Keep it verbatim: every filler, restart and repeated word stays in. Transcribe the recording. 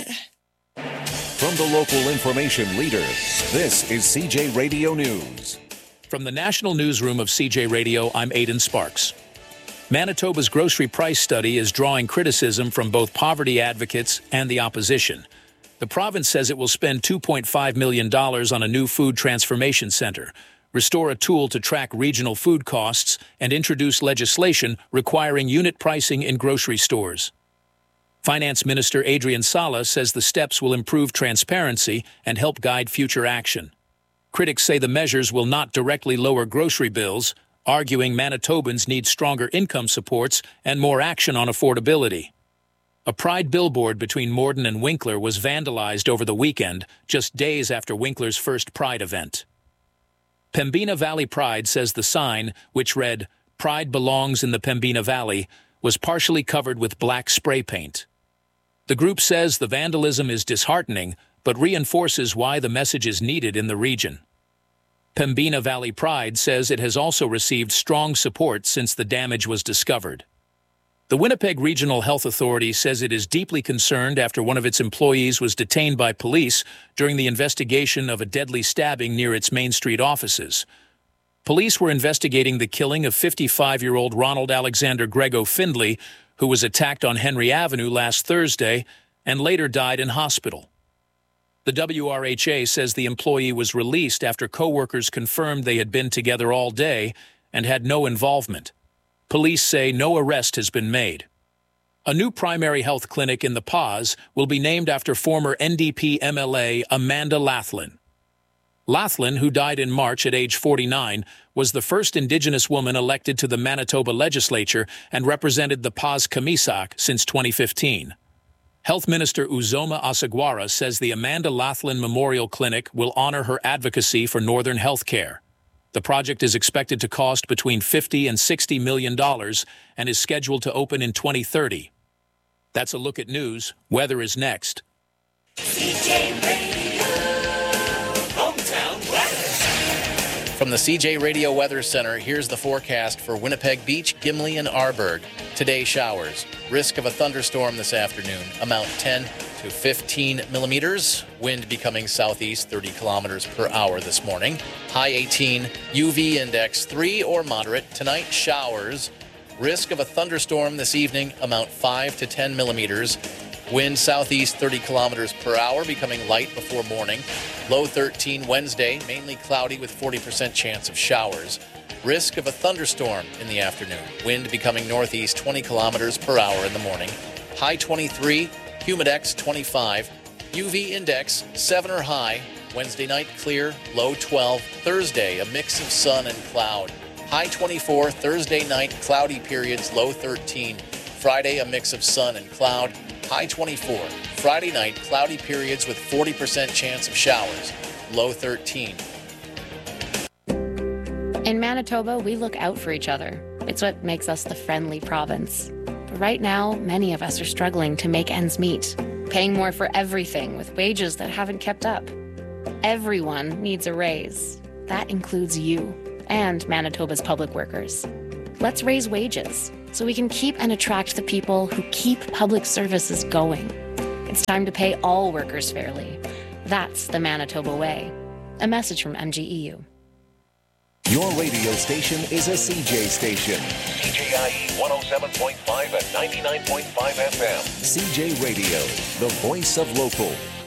that. From the local information leader, this is C J Radio News. From the National Newsroom of C J Radio, I'm Aidan Sparks. Manitoba's grocery price study is drawing criticism from both poverty advocates and the opposition. The province says it will spend two point five million dollars on a new food transformation center, restore a tool to track regional food costs, and introduce legislation requiring unit pricing in grocery stores. Finance Minister Adrian Sala says the steps will improve transparency and help guide future action. Critics say the measures will not directly lower grocery bills, arguing Manitobans need stronger income supports and more action on affordability. A Pride billboard between Morden and Winkler was vandalized over the weekend, just days after Winkler's first Pride event. Pembina Valley Pride says the sign, which read, "Pride belongs in the Pembina Valley," was partially covered with black spray paint. The group says the vandalism is disheartening, but reinforces why the message is needed in the region. Pembina Valley Pride says it has also received strong support since the damage was discovered. The Winnipeg Regional Health Authority says it is deeply concerned after one of its employees was detained by police during the investigation of a deadly stabbing near its Main Street offices. Police were investigating the killing of fifty-five-year-old Ronald Alexander Grego Findlay, who was attacked on Henry Avenue last Thursday and later died in hospital. The W R H A says the employee was released after co-workers confirmed they had been together all day and had no involvement. Police say no arrest has been made. A new primary health clinic in the Pas will be named after former N D P M L A Amanda Laughlin. Laughlin, who died in March at age forty-nine, was the first Indigenous woman elected to the Manitoba legislature and represented the Pas-Kamisak since twenty fifteen. Health Minister Uzoma Asagwara says the Amanda Laughlin Memorial Clinic will honor her advocacy for Northern health care. The project is expected to cost between fifty and sixty million dollars and is scheduled to open in twenty thirty. That's a look at news. Weather is next. C J Radio, hometown weather. From the C J Radio Weather Center, here's the forecast for Winnipeg Beach, Gimli, and Arborg. Today, showers. Risk of a thunderstorm this afternoon. Amount ten to fifteen millimeters. Wind becoming southeast thirty kilometers per hour this morning. High eighteen. U V index three or moderate. Tonight, showers. Risk of a thunderstorm this evening. Amount five to ten millimeters. Wind southeast thirty kilometers per hour, becoming light before morning. Low thirteen Wednesday, mainly cloudy with forty percent chance of showers. Risk of a thunderstorm in the afternoon. Wind becoming northeast twenty kilometers per hour in the morning. High twenty-three, humidex twenty-five, U V index seven or high. Wednesday night clear, low twelve. Thursday, a mix of sun and cloud. High twenty-four, Thursday night cloudy periods, low thirteen. Friday, a mix of sun and cloud. High twenty-four. Friday night, cloudy periods with forty percent chance of showers. Low thirteen. In Manitoba, we look out for each other. It's what makes us the friendly province. But right now, many of us are struggling to make ends meet, paying more for everything with wages that haven't kept up. Everyone needs a raise. That includes you and Manitoba's public workers. Let's raise wages so we can keep and attract the people who keep public services going. It's time to pay all workers fairly. That's the Manitoba way. A message from M G E U. Your radio station is a C J station. C J I E one oh seven point five and ninety-nine point five F M. C J Radio, the voice of local.